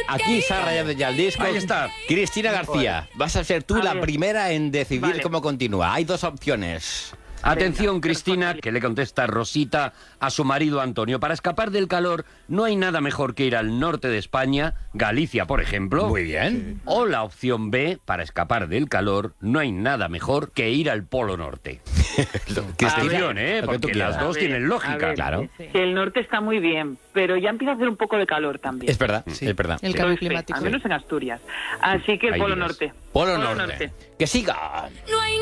Aquí se ha rayado ya el disco. Ahí está. Cristina García, vas a ser tú la ver. primera en decidir Vale. cómo continúa. Hay dos opciones. Atención, Cristina, que le contesta Rosita a su marido Antonio. Para escapar del calor no hay nada mejor que ir al norte de España, Galicia, por ejemplo. Muy bien. O la opción B, para escapar del calor no hay nada mejor que ir al Polo Norte. Atención, lo que tú porque quieras. las dos A ver, tienen a lógica. ver. Claro. Que el norte está muy bien, pero ya empieza a hacer un poco de calor también. Es verdad, es verdad. El Doy cambio fe, climático. al menos en Asturias. Así que el Ahí Polo dirás. Norte. Polo Norte. Que siga. No hay